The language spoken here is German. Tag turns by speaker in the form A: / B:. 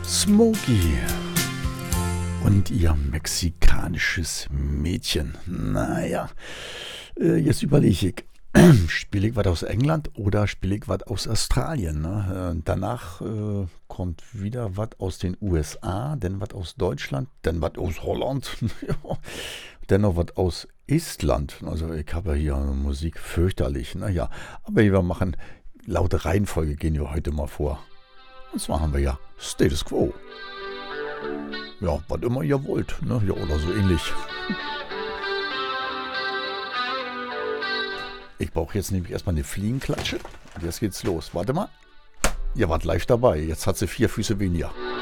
A: Smokey und ihr mexikanisches Mädchen. Naja, jetzt überlege ich, spiele ich was aus England oder spiele ich was aus Australien? Ne? Danach kommt wieder was aus den USA, dann was aus Deutschland, dann was aus Holland, ja, dann noch was aus Estland. Also ich habe ja hier Musik fürchterlich. Naja, aber wir machen, laut Reihenfolge gehen wir heute mal vor. Und zwar haben wir ja Status Quo. Ja, was immer ihr wollt, ne? Ja, oder so ähnlich. Ich brauche jetzt nämlich erstmal eine Fliegenklatsche. Und jetzt geht's los. Warte mal. Ihr wart live dabei. Jetzt hat sie 4 Füße weniger.